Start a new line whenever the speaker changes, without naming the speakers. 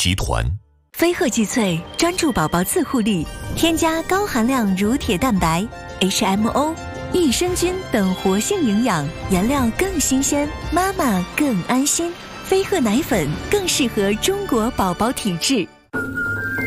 集团。
飞鹤肌萃专注宝宝自护力，添加高含量乳铁蛋白、HMO、益生菌等活性营养，原料更新鲜，妈妈更安心。飞鹤奶粉更适合中国宝宝体质。